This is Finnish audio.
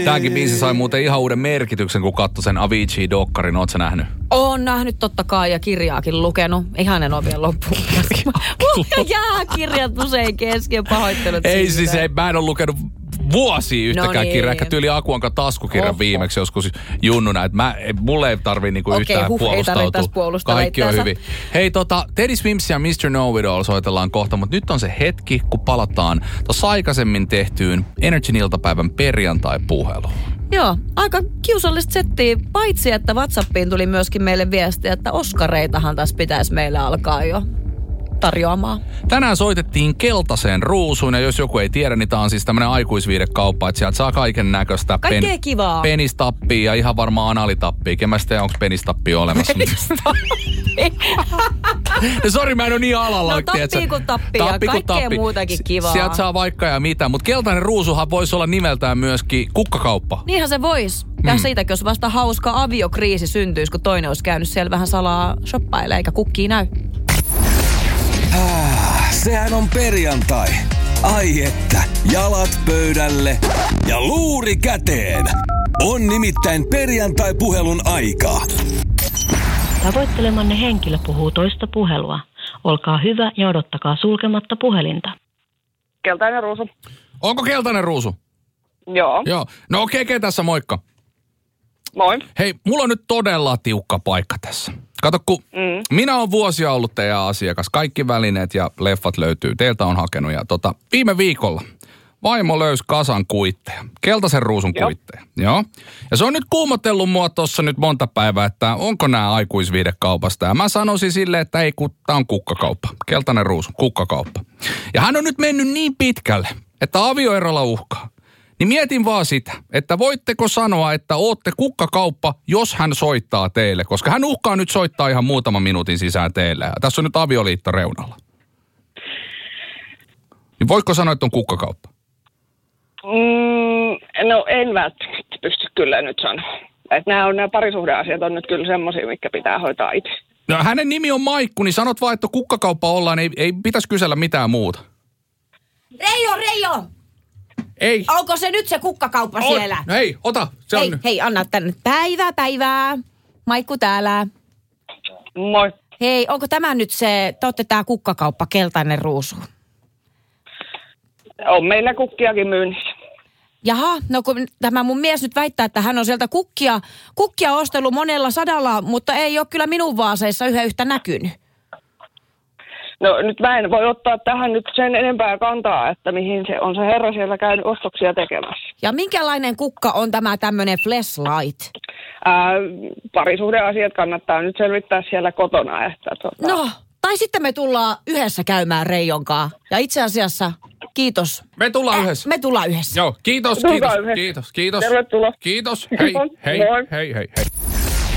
Tääkin biisi sai muuten ihan uuden merkityksen, kun katsoi sen Avicii-dokkarin. Ootko sä nähnyt? Oon nähnyt totta kai ja kirjaakin lukenut. Ihan en ole vielä loppuun. Mulla jää kirjat usein kesken, pahoittelut ei siitä. Siis, mä en ole lukenut vuosia yhtäkään kirjaa. Ehkä tyyli Akuankan taskukirjan viimeksi joskus junnuna. Mulle ei tarvii niinku yhtään puolustautua. Kaikki on hyvin. Hei Teddy Swims ja Mr. Know-It-All soitellaan kohta, mutta nyt on se hetki, kun palataan tuossa aikaisemmin tehtyyn Energyn iltapäivän perjantai-puheluun. Joo, aika kiusallista settiä, paitsi että WhatsAppiin tuli myöskin meille viestiä, että Oskareitahan tässä pitäisi meille alkaa jo tarjoamaan. Tänään soitettiin Keltaiseen Ruusuun, ja jos joku ei tiedä, niin tää on siis tämmönen aikuisviidekauppa, että sieltä saa kaiken näköistä. Kaikkea kivaa. Penistappia ja ihan varmaan analitappia. Ken mä tiedä, onko penistappia olemassa? No sori, mä en ole niin alalla. No tappia kuin tappia ja kaikkea muutakin kivaa. Sieltä saa vaikka ja mitä, mutta Keltainen Ruusuhan voisi olla nimeltään myöskin kukkakauppa. Niinhän se voisi. Ja siitäkin olisi vasta hauska aviokriisi syntyisi, kun toinen olisi käynyt siellä vähän salaa shoppailemaan, eikä kukkii näy. Sehän on perjantai. Ai että, jalat pöydälle ja luuri käteen. On nimittäin perjantai-puhelun aika. Tavoittelemanne henkilö puhuu toista puhelua. Olkaa hyvä ja odottakaa sulkematta puhelinta. Keltainen Ruusu. Onko Keltainen Ruusu? Joo. No okei, tässä moikka. Moi. Hei, mulla on nyt todella tiukka paikka tässä. Kato, kun minä olen vuosia ollut teidän asiakas. Kaikki välineet ja leffat löytyy. Teiltä on hakenut. Ja viime viikolla vaimo löysi kasan kuitteja. Keltaisen Ruusun kuitteja. Joo. Ja se on nyt kuumotellut mua tossa nyt monta päivää, että onko nämä aikuisviidekaupasta. Ja mä sanoisin silleen, että ei, kun tää on kukkakauppa. Keltainen Ruusu, kukkakauppa. Ja hän on nyt mennyt niin pitkälle, että avioerolla uhkaa. Niin mietin vaan sitä, että voitteko sanoa, että ootte kukkakauppa, jos hän soittaa teille. Koska hän uhkaa nyt soittaa ihan muutaman minuutin sisään teille. Ja tässä on nyt avioliitto reunalla. Niin voitko sanoa, että on kukkakauppa? No en välttämättä pysty kyllä nyt sanoa. Että nämä parisuhdeasiat on nyt kyllä semmoisia, mitkä pitää hoitaa itse. No hänen nimi on Maikku, niin sanot vaan, että kukkakauppa ollaan, ei pitäisi kysellä mitään muuta. Reijo! Ei. Onko se nyt se kukkakauppa siellä? No hei, ota. Se on... Hei, anna tänne. Päivää. Maikku täällä. Moi. Hei, onko tämä nyt se, te olette tää kukkakauppa Keltainen Ruusu? On meillä kukkiakin myynnissä. Jaha, no kun tämä mun mies nyt väittää, että hän on sieltä kukkia ostellut monella sadalla, mutta ei ole kyllä minun vaaseissa yhtä näkynyt. No nyt mä en voi ottaa tähän nyt sen enempää kantaa, että mihin se on se herra siellä käynyt ostoksia tekemässä. Ja minkälainen kukka on tämä tämmöinen flashlight? Parisuhdeasiat kannattaa nyt selvittää siellä kotona. Että No, tai sitten me tullaan yhdessä käymään Reijonkaan. Ja itse asiassa, kiitos. Me tullaan yhdessä. Me tullaan yhdessä. Joo, kiitos. Tervetuloa. Kiitos. Moi. Hei.